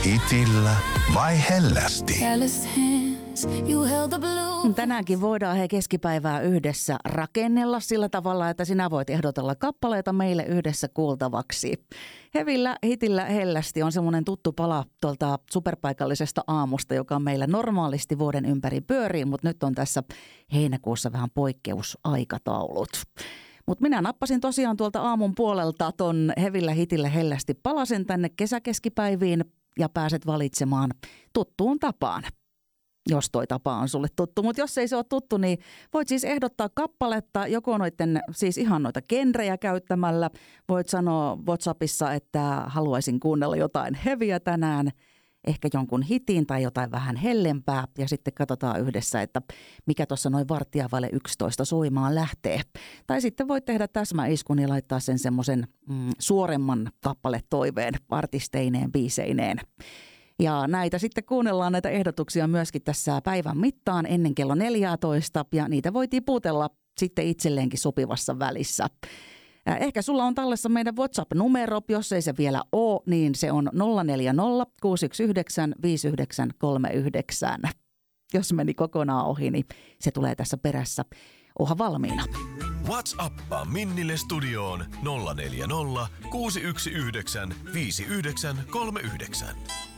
Itillä vai hellästi? Tänäänkin voidaan keskipäivää yhdessä rakennella sillä tavalla, että sinä voit ehdotella kappaleita meille yhdessä kuultavaksi. Hevillä, hitillä, hellästi on semmoinen tuttu pala tuolta superpaikallisesta aamusta, joka meillä normaalisti vuoden ympäri pyörii, mutta nyt on tässä heinäkuussa vähän poikkeusaikataulut. Mutta minä nappasin tosiaan tuolta aamun puolelta ton hevillä, hitillä, hellästi palasen tänne kesäkeskipäiviin ja pääset valitsemaan tuttuun tapaan. Jos toi tapa on sulle tuttu, mutta jos ei se ole tuttu, niin voit siis ehdottaa kappaletta joko noiden, siis ihan noita genrejä käyttämällä. Voit sanoa WhatsAppissa, että haluaisin kuunnella jotain heviä tänään, ehkä jonkun hitin tai jotain vähän hellempää. Ja sitten katsotaan yhdessä, että mikä tuossa noin 10:11 soimaan lähtee. Tai sitten voit tehdä täsmäiskun ja laittaa sen semmoisen suoremman kappaletoiveen artisteineen, biiseineen. Ja näitä sitten kuunnellaan näitä ehdotuksia myöskin tässä päivän mittaan ennen kello 14 ja niitä voi tiputella sitten itselleenkin sopivassa välissä. Ehkä sulla on tallessa meidän WhatsApp-numero, jos ei se vielä ole, niin se on 040 619 5939. Jos meni kokonaan ohi, niin se tulee tässä perässä. Oha valmiina. WhatsAppaa Minnille studioon 040 619 5939.